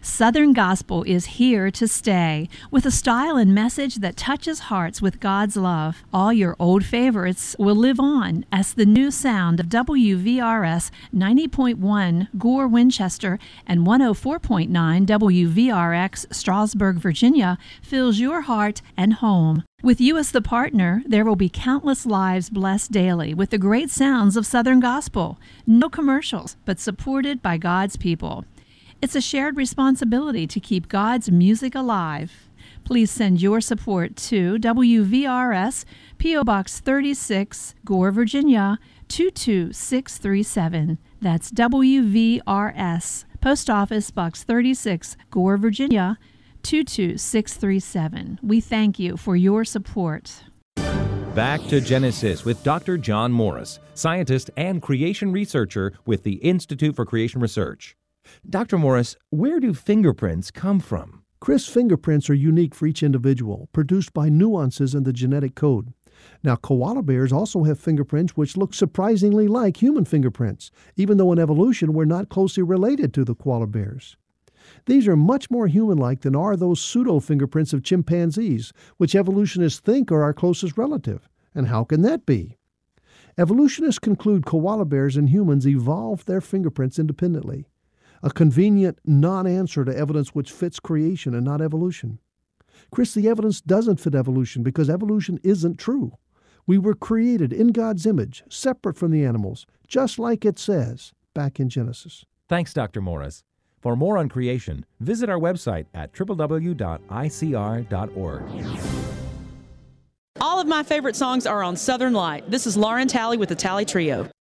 Southern Gospel is here to stay, with a style and message that touches hearts with God's love. All your old favorites will live on as the new sound of WVRS 90.1 Gore, Winchester, and 104.9 WVRX Strasburg, Virginia, fills your heart and home. With you as the partner, there will be countless lives blessed daily with the great sounds of Southern Gospel. No commercials, but supported by God's people. It's a shared responsibility to keep God's music alive. Please send your support to WVRS, P.O. Box 36, Gore, Virginia, 22637. That's WVRS, Post Office Box 36, Gore, Virginia, 22637. We thank you for your support. Back to Genesis with Dr. John Morris, scientist and creation researcher with the Institute for Creation Research. Dr. Morris, where do fingerprints come from? Chris, fingerprints are unique for each individual, produced by nuances in the genetic code. Now, koala bears also have fingerprints which look surprisingly like human fingerprints, even though in evolution we're not closely related to the koala bears. These are much more human-like than are those pseudo-fingerprints of chimpanzees, which evolutionists think are our closest relative. And how can that be? Evolutionists conclude koala bears and humans evolved their fingerprints independently, a convenient non-answer to evidence which fits creation and not evolution. Chris, the evidence doesn't fit evolution because evolution isn't true. We were created in God's image, separate from the animals, just like it says back in Genesis. Thanks, Dr. Morris. For more on creation, visit our website at www.icr.org. All of my favorite songs are on Southern Light. This is Lauren Talley with the Talley Trio.